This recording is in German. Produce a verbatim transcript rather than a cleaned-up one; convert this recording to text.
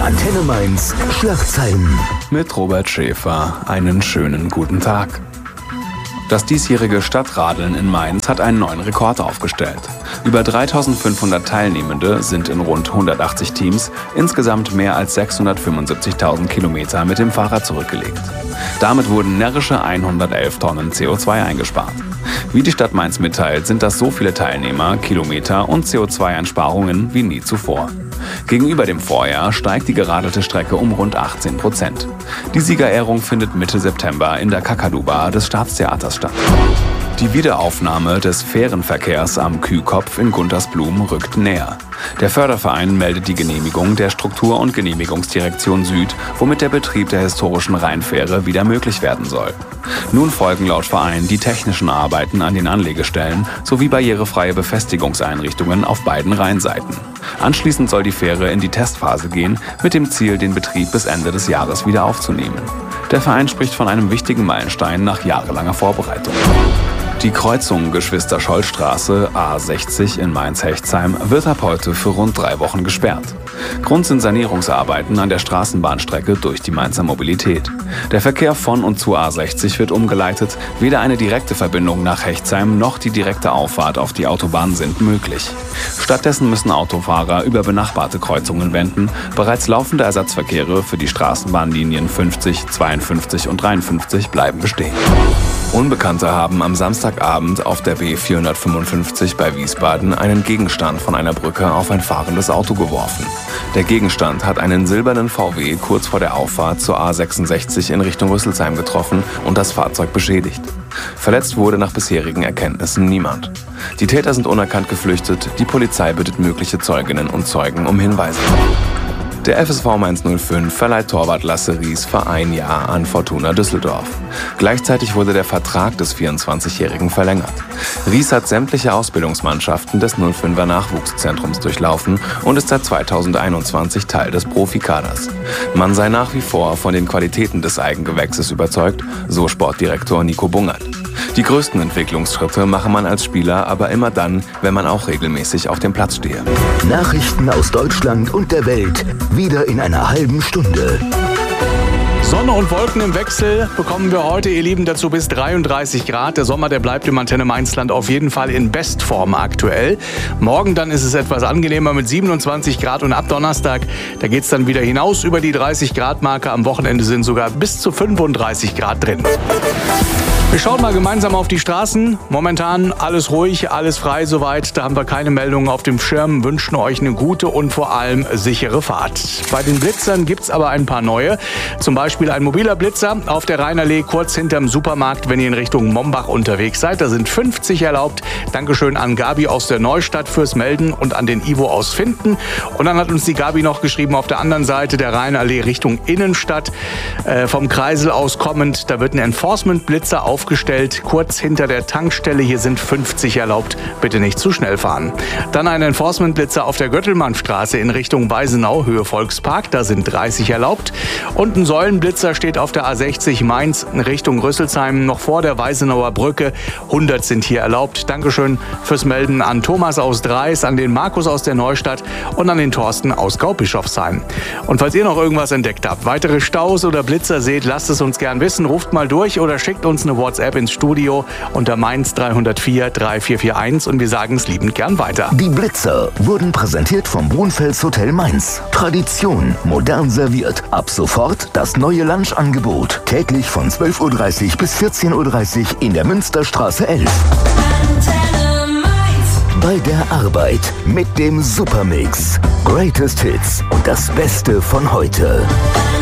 Antenne Mainz Schlagzeilen. Mit Robert Schäfer. Einen schönen guten Tag. Das diesjährige Stadtradeln in Mainz hat einen neuen Rekord aufgestellt. Über dreitausendfünfhundert Teilnehmende sind in rund hundertachtzig Teams insgesamt mehr als sechshundertfünfundsiebzigtausend Kilometer mit dem Fahrrad zurückgelegt. Damit wurden närrische hundertelf Tonnen C O zwei eingespart. Wie die Stadt Mainz mitteilt, sind das so viele Teilnehmer, Kilometer und C O zwei Einsparungen wie nie zuvor. Gegenüber dem Vorjahr steigt die geradelte Strecke um rund achtzehn Prozent. Die Siegerehrung findet Mitte September in der Kakadu-Bar des Staatstheaters statt. Die Wiederaufnahme des Fährenverkehrs am Kühkopf in Guntersblum rückt näher. Der Förderverein meldet die Genehmigung der Struktur- und Genehmigungsdirektion Süd, womit der Betrieb der historischen Rheinfähre wieder möglich werden soll. Nun folgen laut Verein die technischen Arbeiten an den Anlegestellen sowie barrierefreie Befestigungseinrichtungen auf beiden Rheinseiten. Anschließend soll die Fähre in die Testphase gehen, mit dem Ziel, den Betrieb bis Ende des Jahres wieder aufzunehmen. Der Verein spricht von einem wichtigen Meilenstein nach jahrelanger Vorbereitung. Die Kreuzung Geschwister-Scholl-Straße A sechzig in Mainz-Hechtsheim wird ab heute für rund drei Wochen gesperrt. Grund sind Sanierungsarbeiten an der Straßenbahnstrecke durch die Mainzer Mobilität. Der Verkehr von und zu A sechzig wird umgeleitet. Weder eine direkte Verbindung nach Hechtsheim noch die direkte Auffahrt auf die Autobahn sind möglich. Stattdessen müssen Autofahrer über benachbarte Kreuzungen wenden. Bereits laufende Ersatzverkehre für die Straßenbahnlinien fünfzig, zweiundfünfzig und dreiundfünfzig bleiben bestehen. Unbekannte haben am Samstagabend auf der B vierhundertfünfundfünfzig bei Wiesbaden einen Gegenstand von einer Brücke auf ein fahrendes Auto geworfen. Der Gegenstand hat einen silbernen V W kurz vor der Auffahrt zur A sechsundsechzig in Richtung Rüsselsheim getroffen und das Fahrzeug beschädigt. Verletzt wurde nach bisherigen Erkenntnissen niemand. Die Täter sind unerkannt geflüchtet. Die Polizei bittet mögliche Zeuginnen und Zeugen um Hinweise. Der F S V Mainz null fünf verleiht Torwart Lasse Ries für ein Jahr an Fortuna Düsseldorf. Gleichzeitig wurde der Vertrag des vierundzwanzigjährigen verlängert. Ries hat sämtliche Ausbildungsmannschaften des null fünfer Nachwuchszentrums durchlaufen und ist seit zweitausendeinundzwanzig Teil des Profikaders. Man sei nach wie vor von den Qualitäten des Eigengewächses überzeugt, so Sportdirektor Nico Bungert. Die größten Entwicklungsschritte mache man als Spieler aber immer dann, wenn man auch regelmäßig auf dem Platz stehe. Nachrichten aus Deutschland und der Welt, wieder in einer halben Stunde. Sonne und Wolken im Wechsel bekommen wir heute, ihr Lieben, dazu bis dreiunddreißig Grad. Der Sommer, der bleibt im Antenne Mainzland auf jeden Fall in Bestform aktuell. Morgen dann ist es etwas angenehmer mit siebenundzwanzig Grad und ab Donnerstag, da geht es dann wieder hinaus über die dreißig Grad Marke. Am Wochenende sind sogar bis zu fünfunddreißig Grad drin. Wir schauen mal gemeinsam auf die Straßen. Momentan alles ruhig, alles frei soweit. Da haben wir keine Meldungen auf dem Schirm. Wünschen euch eine gute und vor allem sichere Fahrt. Bei den Blitzern gibt's aber ein paar neue. Zum Beispiel ein mobiler Blitzer auf der Rheinallee kurz hinterm Supermarkt, wenn ihr in Richtung Mombach unterwegs seid. Da sind fünfzig erlaubt. Dankeschön an Gabi aus der Neustadt fürs Melden und an den Ivo aus Finden. Und dann hat uns die Gabi noch geschrieben, auf der anderen Seite der Rheinallee Richtung Innenstadt, äh, vom Kreisel aus kommend, da wird ein Enforcement-Blitzer auf aufgestellt, kurz hinter der Tankstelle. Hier sind fünfzig erlaubt. Bitte nicht zu schnell fahren. Dann ein Enforcement-Blitzer auf der Göttelmannstraße in Richtung Weisenau, Höhe Volkspark. Da sind dreißig erlaubt. Und ein Säulenblitzer steht auf der A sechzig Mainz in Richtung Rüsselsheim, noch vor der Weisenauer Brücke. hundert sind hier erlaubt. Dankeschön fürs Melden an Thomas aus Dreis, an den Markus aus der Neustadt und an den Thorsten aus Gaubischofsheim. Und falls ihr noch irgendwas entdeckt habt, weitere Staus oder Blitzer seht, lasst es uns gern wissen. Ruft mal durch oder schickt uns eine WhatsApp ins Studio unter Mainz drei null vier drei vier vier eins und wir sagen es liebend gern weiter. Die Blitzer wurden präsentiert vom Brunfels Hotel Mainz. Tradition, modern serviert. Ab sofort das neue Lunchangebot. Täglich von zwölf Uhr dreißig bis vierzehn Uhr dreißig in der Münsterstraße elf. Bei der Arbeit mit dem Supermix. Greatest Hits und das Beste von heute.